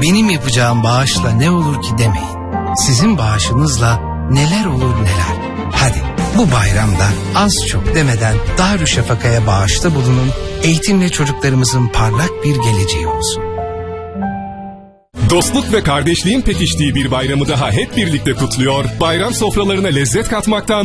benim yapacağım bağışla ne olur ki demeyin. Sizin bağışınızla neler olur neler. Hadi bu bayramda az çok demeden Darüşşafaka'ya bağışta bulunun. Eğitimle çocuklarımızın parlak bir geleceği olsun. Dostluk ve kardeşliğin pekiştiği bir bayramı daha hep birlikte kutluyor. Bayram sofralarına lezzet katmaktan